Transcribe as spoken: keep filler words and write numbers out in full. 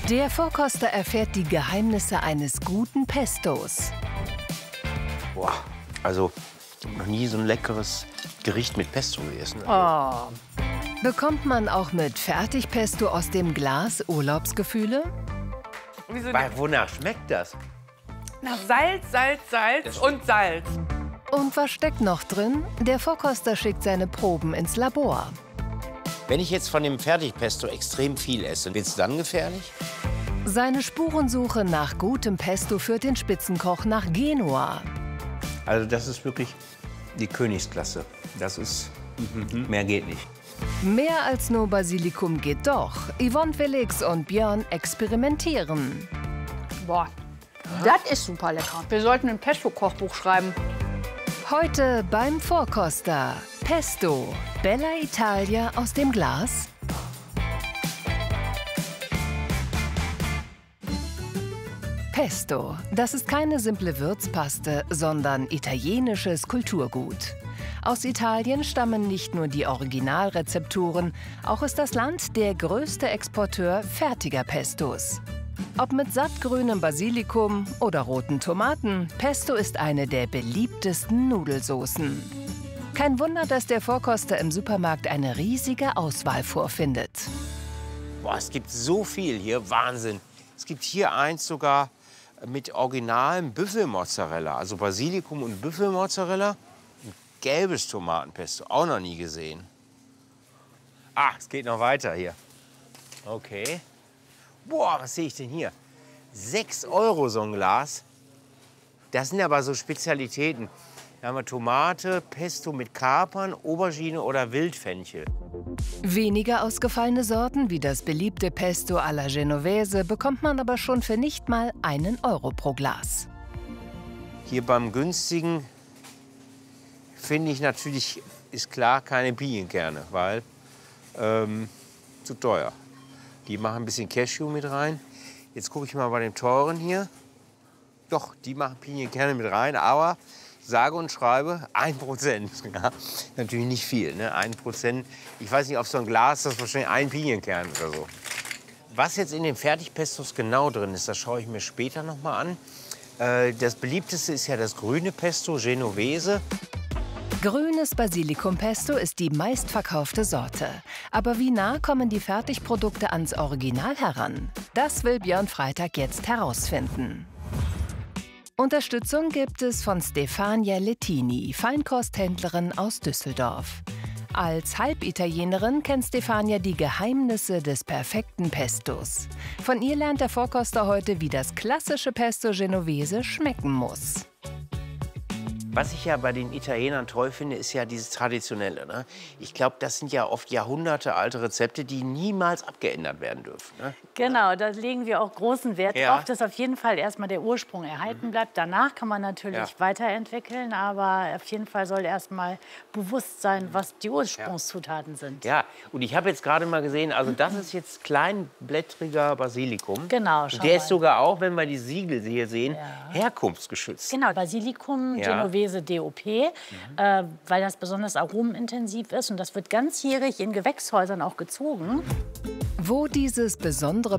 Der Vorkoster erfährt die Geheimnisse eines guten Pestos. Boah, also ich habe noch nie so ein leckeres Gericht mit Pesto gegessen. Oh. Bekommt man auch mit Fertigpesto aus dem Glas Urlaubsgefühle? Wieso Weil, wonach schmeckt das? Nach Salz, Salz, Salz und Salz. Und was steckt noch drin? Der Vorkoster schickt seine Proben ins Labor. Wenn ich jetzt von dem Fertigpesto extrem viel esse, wird es dann gefährlich? Seine Spurensuche nach gutem Pesto führt den Spitzenkoch nach Genua. Also das ist wirklich die Königsklasse. Das ist, mehr geht nicht. Mehr als nur Basilikum geht doch. Yvonne Felix und Björn experimentieren. Boah, das ist super lecker. Wir sollten ein Pesto-Kochbuch schreiben. Heute beim Vorkoster. Pesto, Bella Italia aus dem Glas. Pesto, das ist keine simple Würzpaste, sondern italienisches Kulturgut. Aus Italien stammen nicht nur die Originalrezepturen, auch ist das Land der größte Exporteur fertiger Pestos. Ob mit sattgrünem Basilikum oder roten Tomaten, Pesto ist eine der beliebtesten Nudelsoßen. Kein Wunder, dass der Vorkoster im Supermarkt eine riesige Auswahl vorfindet. Boah, es gibt so viel hier, Wahnsinn. Es gibt hier eins sogar mit originalem Büffelmozzarella, also Basilikum und Büffelmozzarella. Ein gelbes Tomatenpesto, auch noch nie gesehen. Ah, es geht noch weiter hier. Okay. Boah, was sehe ich denn hier? sechs Euro so ein Glas. Das sind aber so Spezialitäten. Da haben wir Tomate, Pesto mit Kapern, Aubergine oder Wildfenchel. Weniger ausgefallene Sorten wie das beliebte Pesto alla Genovese bekommt man aber schon für nicht mal einen Euro pro Glas. Hier beim günstigen finde ich natürlich, ist klar, keine Pinienkerne, weil ähm, zu teuer. Die machen ein bisschen Cashew mit rein. Jetzt gucke ich mal bei dem teuren hier. Doch, die machen Pinienkerne mit rein, aber sage und schreibe ein Prozent. Ja, natürlich nicht viel, ne? ein Prozent. Ich weiß nicht, auf so ein Glas das ist wahrscheinlich ein Pinienkern oder so. Was jetzt in den Fertigpestos genau drin ist, das schaue ich mir später noch mal an. Äh, das beliebteste ist ja das grüne Pesto, Genovese. Grünes Basilikumpesto ist die meistverkaufte Sorte. Aber wie nah kommen die Fertigprodukte ans Original heran? Das will Björn Freitag jetzt herausfinden. Unterstützung gibt es von Stefania Lettini, Feinkosthändlerin aus Düsseldorf. Als Halbitalienerin kennt Stefania die Geheimnisse des perfekten Pestos. Von ihr lernt der Vorkoster heute, wie das klassische Pesto Genovese schmecken muss. Was ich ja bei den Italienern toll finde, ist ja dieses Traditionelle. Ne? Ich glaube, das sind ja oft jahrhundertealte Rezepte, die niemals abgeändert werden dürfen. Ne? Genau, da legen wir auch großen Wert Ja. drauf, dass auf jeden Fall erstmal der Ursprung erhalten bleibt. Danach kann man natürlich Ja. weiterentwickeln, aber auf jeden Fall soll erstmal bewusst sein, was die Ursprungszutaten sind. Ja, und ich habe jetzt gerade mal gesehen, also das ist jetzt kleinblättriger Basilikum. Genau, schau Und der mal. ist sogar auch, wenn wir die Siegel hier sehen, Ja. herkunftsgeschützt. Genau, Basilikum, Ja. Genovese, D O P, äh, weil das besonders aromenintensiv ist. Und das wird ganzjährig in Gewächshäusern auch gezogen. Wo dieses besondere